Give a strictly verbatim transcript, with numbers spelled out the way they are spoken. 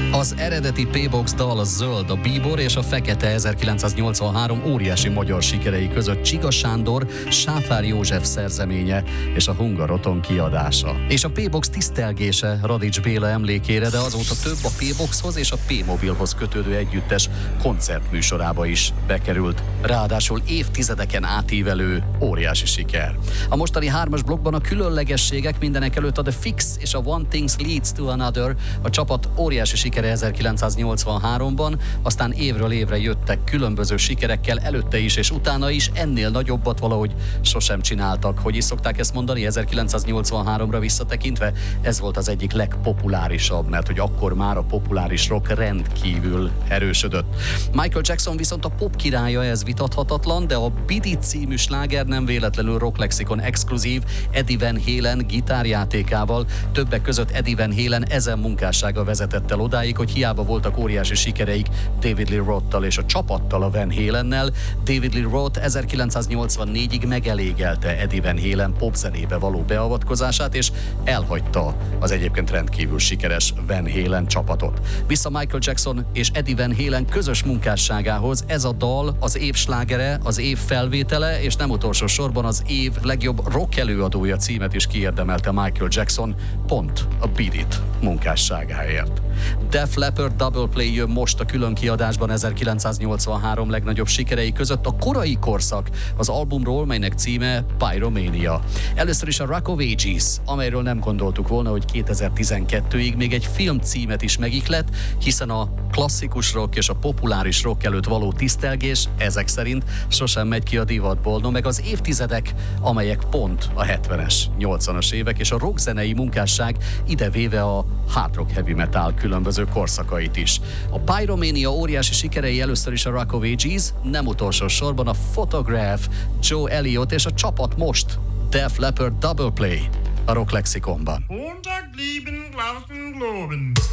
Az eredeti P-Box dal a zöld, a bíbor és a fekete ezerkilencszáznyolcvanhárom óriási magyar sikerei között Csiga Sándor, Sáfár József szerzeménye és a Hungaroton kiadása. És a P-Box tisztelgése Radics Béla emlékére, de azóta több a P-Boxhoz és a P-Mobilhoz kötődő együttes koncertműsorába is bekerült. Ráadásul évtizedeken átívelő óriási siker. A mostani hármas blokkban a különlegességek, mindenek előtt a The Fix és a One Thing Leads to Another, a csapat óriási sikere ezerkilencszáznyolcvanháromban, aztán évről évre jöttek különböző sikerekkel, előtte is és utána is, ennél nagyobbat valahogy sosem csináltak. Hogy is szokták ezt mondani ezerkilencszáznyolcvanháromra visszatekintve? Ez volt az egyik legpopulárisabb, mert hogy akkor már a populáris rock rendkívül erősödött. Michael Jackson viszont a pop királya, ez vitathatatlan, de a Beat It című sláger nem véletlenül Rock Lexikon exkluzív Eddie Van Halen gitárjátékával, többek között Eddie Van Halen ezen munkássága vezetett el odáig, hogy hiába voltak óriási sikereik David Lee Roth-tal és a csapattal, a Van Halennel, David Lee Roth ezerkilencszáznyolcvannégyig megelégelte Eddie Van Halen popzenébe való beavatkozását, és elhagyta az egyébként rendkívül sikeres Van Halen csapatot. Vissza Michael Jackson és Eddie Van Halen közös munkásságához, ez a dal az év slágere, az év felvétele, és nem utolsó sorban az év legjobb rock előadója címet is kiérdemelte Michael Jackson, pont a Beat It munkásságáért. Def Leppard Double Play jön most a külön kiadásban ezerkilencszáznyolcvanhárom legnagyobb sikerei között, a korai korszak az albumról, melynek címe Pyromania. Először is a Rock of Ages, amelyről nem gondoltuk volna, hogy kétezer-tizenkettőig még egy film címet is megihlett, hiszen a klasszikus rock és a populáris rock előtt való tisztelgés ezek szerint sosem megy ki a divatból, no meg az évtizedek, amelyek pont a hetvenes, nyolcvanas évek és a rockzenei munkásság, idevéve a hard rock heavy metal különböző korszakait is. A Pyromania óriási sikerei először is a Rock of Ages, nem utolsó sorban a Photograph, Joe Elliott és a csapat most Def Leppard Double Play a Rock Lexikonban.